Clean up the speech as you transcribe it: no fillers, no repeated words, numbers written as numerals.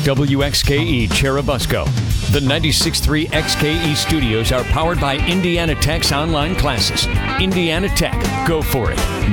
WXKE Cherubusco. The 96.3 XKE studios are powered by Indiana Tech's online classes. Indiana Tech, go for it.